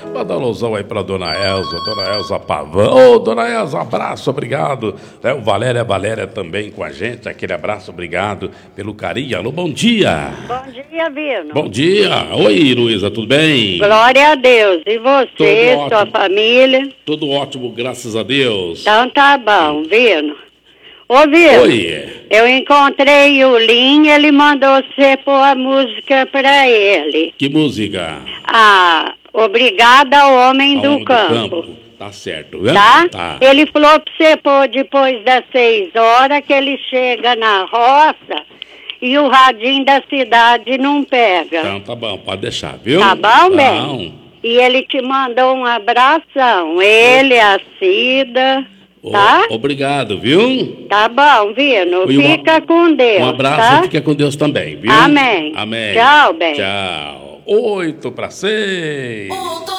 Manda um alusão aí pra Dona Elza Pavão. Ô, Dona Elza, um abraço, obrigado. O Valéria também com a gente, aquele abraço, obrigado pelo carinho. Alô, bom dia. Bom dia, Vino. Bom dia. Oi, Luísa, tudo bem? Glória a Deus. E você, sua família? Tudo ótimo, graças a Deus. Então tá bom, Vino. Ô, Vino. Oi. Eu encontrei o Lin, ele mandou você pôr a música pra ele. Que música? Obrigada ao Homem do Campo. Tá certo, viu? Tá? Ele falou pra você pôr depois das 6 horas, que ele chega na roça e o radinho da cidade não pega. Então tá bom, pode deixar, viu? Tá bom, bem? E ele te mandou um abração, ele, a Cida, tá? Obrigado, viu? Tá bom, Vino, fica com Deus, um abraço, tá? Fica com Deus também, viu? Amém. Amém. Tchau, bem. Tchau. 8 para 6.